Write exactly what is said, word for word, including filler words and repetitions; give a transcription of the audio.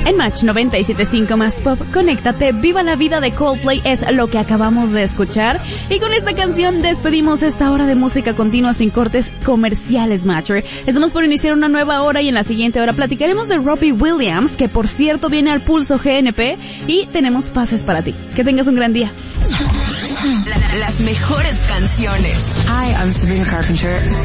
En Match noventa y siete punto cinco más pop, conéctate, viva la vida de Coldplay es lo que acabamos de escuchar. Y con esta canción despedimos esta hora de música continua sin cortes comerciales, Matcher. Estamos por iniciar una nueva hora y en la siguiente hora platicaremos de Robbie Williams, que por cierto viene al Pulso G N P, y tenemos pases para ti. Que tengas un gran día. Las mejores canciones. Hi, I'm Sabrina Carpenter.